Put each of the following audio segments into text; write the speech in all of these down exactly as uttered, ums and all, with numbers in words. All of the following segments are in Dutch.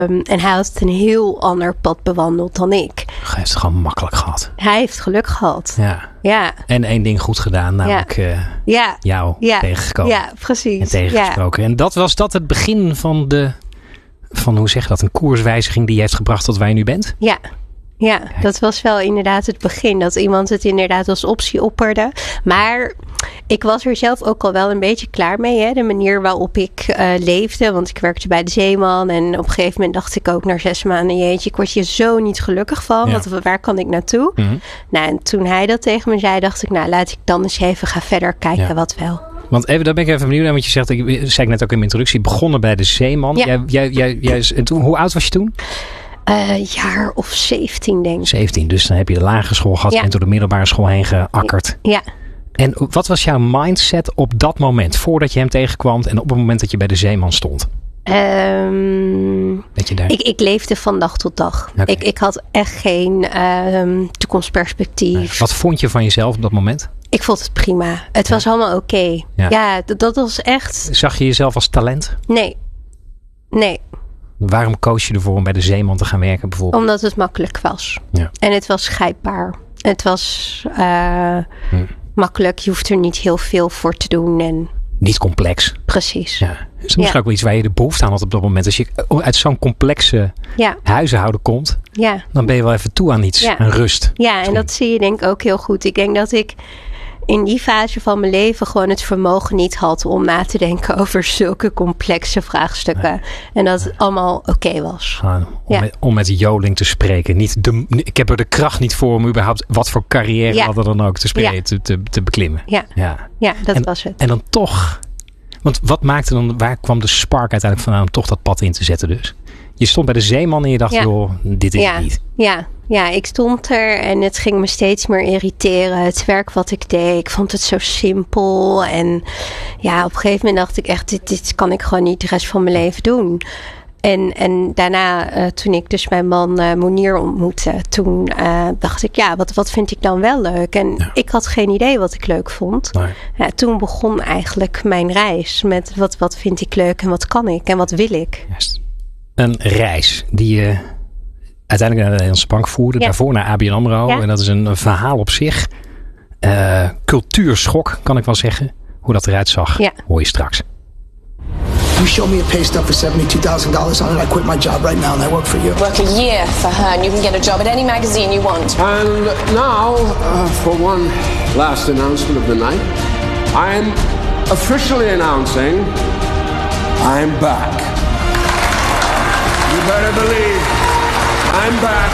Um, en hij had een heel ander pad bewandeld dan ik. Hij heeft het gewoon makkelijk gehad. Hij heeft geluk gehad. Ja. Ja. En één ding goed gedaan, namelijk ja. Uh, ja. jou ja. tegengekomen. Ja, precies. En tegengesproken. Ja. En dat was dat het begin van de, van hoe zeg je dat, een koerswijziging die je heeft gebracht tot waar je nu bent? Ja. Ja, Kijk. Dat was wel inderdaad het begin. Dat iemand het inderdaad als optie opperde. Maar ik was er zelf ook al wel een beetje klaar mee. Hè? De manier waarop ik uh, leefde. Want ik werkte bij de Zeeman. En op een gegeven moment dacht ik ook na zes maanden. Jeetje, ik word hier zo niet gelukkig van. Ja. Want waar kan ik naartoe? Mm-hmm. Nou, en toen hij dat tegen me zei, dacht ik, nou laat ik dan eens even gaan verder kijken ja. wat wel. Want even, daar ben ik even benieuwd naar. Want je zegt, ik zei ik net ook in mijn introductie, begonnen bij de Zeeman. Ja. Jij, jij, jij, jij, en toen, hoe oud was je toen? Een uh, jaar of zeventien, denk ik. zeventien, dus dan heb je de lagere school gehad. Ja. En door de middelbare school heen geakkerd. Ja. En wat was jouw mindset op dat moment? Voordat je hem tegenkwam en op het moment dat je bij de Zeeman stond? Um, Weet je daar? Ik, ik leefde van dag tot dag. Okay. Ik, ik had echt geen um, toekomstperspectief. Nee. Wat vond je van jezelf op dat moment? Ik vond het prima. Het ja. was allemaal oké. Okay. Ja, ja dat, dat was echt... Zag je jezelf als talent? Nee. Nee. Waarom koos je ervoor om bij de Zeeman te gaan werken bijvoorbeeld? Omdat het makkelijk was. Ja. En het was grijpbaar. Het was uh, hm. makkelijk. Je hoeft er niet heel veel voor te doen. En... Niet complex. Precies. Ja. Is misschien ja. ook wel iets waar je de behoefte aan had op dat moment. Als je uit zo'n complexe ja. huishouden komt. Ja. Dan ben je wel even toe aan iets. Ja. Aan rust. Ja, misschien. En dat zie je denk ik ook heel goed. Ik denk dat ik in die fase van mijn leven gewoon het vermogen niet had om na te denken over zulke complexe vraagstukken. Nee. En dat het nee. allemaal oké okay was. Ah, om, ja. met, om met Joling te spreken. Niet de, ik heb er de kracht niet voor om überhaupt wat voor carrière ja. hadden dan ook te, spreken, ja. te, te, te beklimmen. Ja, ja. ja dat en, was het. En dan toch, want wat maakte dan, waar kwam de spark uiteindelijk vandaan om toch dat pad in te zetten dus? Je stond bij de Zeeman en je dacht, ja. joh, dit is ja. het niet. Ja. ja, ik stond er en het ging me steeds meer irriteren. Het werk wat ik deed, ik vond het zo simpel. En ja, op een gegeven moment dacht ik echt, dit, dit kan ik gewoon niet de rest van mijn leven doen. En, en daarna, uh, toen ik dus mijn man uh, Monier ontmoette, toen uh, dacht ik, ja, wat, wat vind ik dan wel leuk? En ja. ik had geen idee wat ik leuk vond. Nee. Ja, toen begon eigenlijk mijn reis met wat, wat vind ik leuk en wat kan ik en wat wil ik? Juist. Een reis die je uiteindelijk naar de Nederlandse Bank voerde. Ja. Daarvoor naar A B N AMRO. Ja. En dat is een verhaal op zich. Uh, cultuurschok, kan ik wel zeggen. Hoe dat eruit zag, ja. hoor je straks. You show me a pay stub for seventy-two thousand dollars on it, I quit my job right now and I work for you. Work a year for her and you can get a job at any magazine you want. And now, uh, for one last announcement of the night, I'm officially announcing I'm back. You better believe I'm back.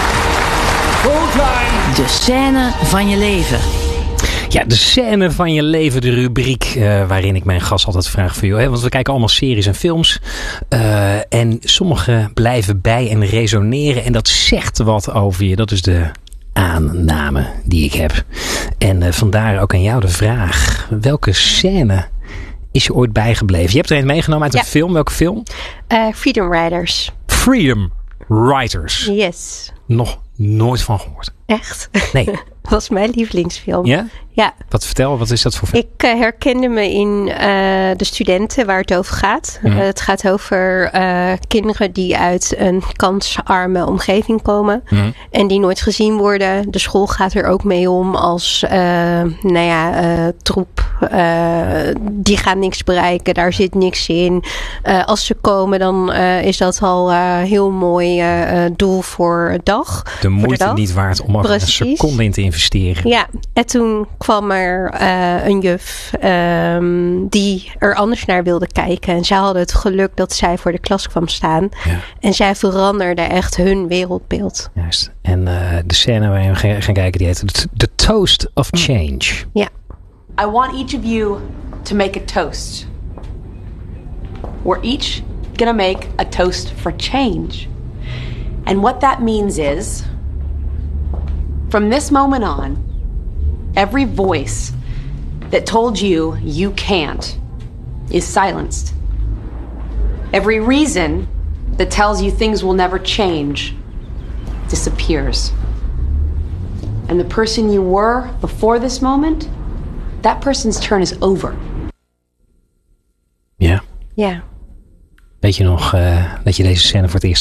Full time. De scène van je leven. Ja, de scène van je leven, de rubriek uh, waarin ik mijn gast altijd vraag voor jou. Hè? Want we kijken allemaal series en films. Uh, en sommige blijven bij en resoneren. En dat zegt wat over je. Dat is de aanname die ik heb. En uh, vandaar ook aan jou de vraag. Welke scène is je ooit bijgebleven? Je hebt er een meegenomen uit een ja. film. Welke film? Uh, Freedom Writers. Freedom Writers. Yes. Nog nooit van gehoord. Echt? Nee. Dat was mijn lievelingsfilm. Ja? Ja. Wat vertel, wat is dat voor film? Ik uh, herkende me in uh, de studenten waar het over gaat. Mm. Uh, het gaat over uh, kinderen die uit een kansarme omgeving komen. Mm. En die nooit gezien worden. De school gaat er ook mee om als uh, nou ja, uh, troep. Uh, die gaan niks bereiken. Daar zit niks in. Uh, als ze komen dan uh, is dat al uh, heel mooi uh, doel voor een dag. De moeite de dag. Niet waard om er een seconde in te investeren. Ja, en toen kwam er uh, een juf um, die er anders naar wilde kijken. En zij hadden het geluk dat zij voor de klas kwam staan. Ja. En zij veranderde echt hun wereldbeeld. Juist. En uh, de scène waar we gaan, gaan kijken, die heet The Toast of Change. Ja. I want each of you to make a toast. We're each gonna make a toast for change. And what that means is, from this moment on, every voice that told you you can't is silenced. Every reason that tells you things will never change disappears. And the person you were before this moment, that person's turn is over. Ja. Ja. Weet je nog uh, dat je deze scène voor het eerst